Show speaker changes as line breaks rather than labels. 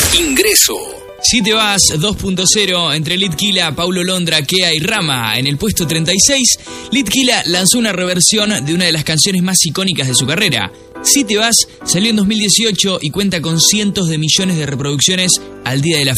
Ingreso.
Si te vas 2.0 entre Litquila, Paulo Londra, Kea y Rama en el puesto 36, Litquila lanzó una reversión de una de las canciones más icónicas de su carrera. Si te vas salió en 2018 y cuenta con cientos de millones de reproducciones al día de la fecha.